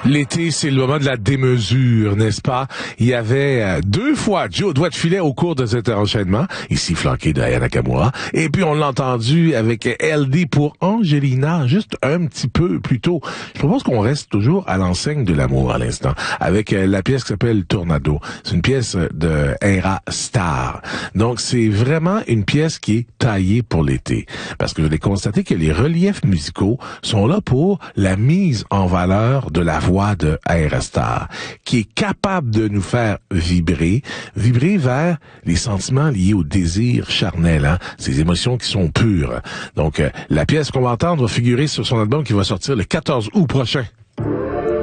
L'été, c'est le moment de la démesure, n'est-ce pas? Il y avait 2 fois Joe Doigt de Filet au cours de cet enchaînement, ici flanqué de Aya Nakamura. Et puis on l'a entendu avec LD pour Angelina, juste un petit peu plus tôt. Je propose qu'on reste toujours à l'enseigne de l'amour à l'instant, avec la pièce qui s'appelle Tornado. C'est une pièce de Era Star. Donc c'est vraiment une pièce qui est taillée pour l'été. Parce que je l'ai constaté que les reliefs musicaux sont là pour la mise en valeur de la voix de Aerostar, qui est capable de nous faire vibrer vers les sentiments liés au désir charnel, hein, ces émotions qui sont pures. Donc, la pièce qu'on va entendre va figurer sur son album qui va sortir le 14 août prochain.